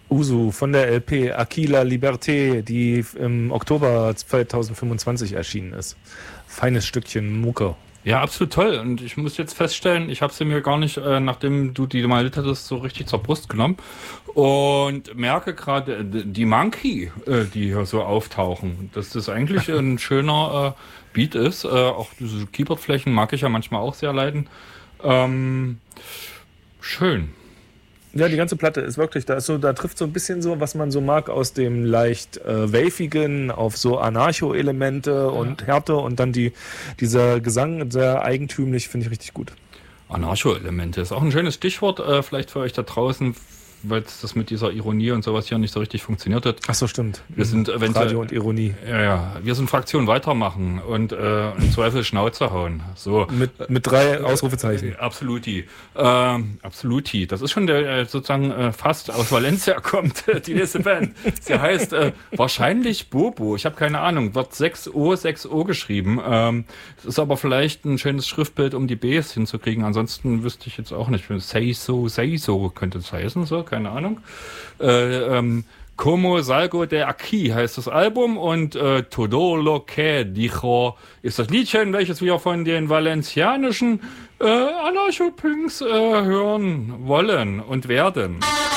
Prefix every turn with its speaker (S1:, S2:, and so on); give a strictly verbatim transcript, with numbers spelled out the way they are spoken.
S1: Usu von der L P Aquila Liberté, die im Oktober zweitausendfünfundzwanzig erschienen ist. Feines Stückchen Mucke.
S2: Ja, absolut toll. Und ich muss jetzt feststellen, ich habe sie mir gar nicht, äh, nachdem du die mal hattest, so richtig zur Brust genommen. Und merke gerade, äh, die Monkey, äh, die hier so auftauchen, dass das eigentlich ein schöner äh, Beat ist. Äh, auch diese Keyboardflächen mag ich ja manchmal auch sehr leiden. Ähm, schön.
S1: Ja, die ganze Platte ist wirklich, da ist so, da trifft so ein bisschen so, was man so mag aus dem leicht äh, wavigen auf so Anarcho-Elemente ja. und Härte und dann die, dieser Gesang sehr eigentümlich, finde ich richtig gut.
S2: Anarcho-Elemente ist auch ein schönes Stichwort, äh, vielleicht für euch da draußen, weil das mit dieser Ironie und sowas hier nicht so richtig funktioniert hat.
S1: Ach so, stimmt.
S2: Wir sind eventuell,
S1: Radio und Ironie.
S2: Ja, ja. Wir sind Fraktion weitermachen und äh, im Zweifel Schnauze hauen. So.
S1: Mit, mit drei Ausrufezeichen.
S2: Äh, Absoluti. Ähm, Absoluti. Das ist schon der äh, sozusagen äh, fast aus Valencia kommt, die nächste Band. Sie heißt äh, wahrscheinlich Bobo. Ich habe keine Ahnung. Wird sechs O, sechs O geschrieben. Ähm, es ist aber vielleicht ein schönes Schriftbild, um die Bs hinzukriegen. Ansonsten wüsste ich jetzt auch nicht. Say so, say so könnte es heißen. So, keine Ahnung. Äh, ähm, Como Salgo de Aquí heißt das Album und äh, Todo lo que dijo ist das Liedchen, welches wir von den valencianischen äh, Anarcho-Punks äh, hören wollen und werden.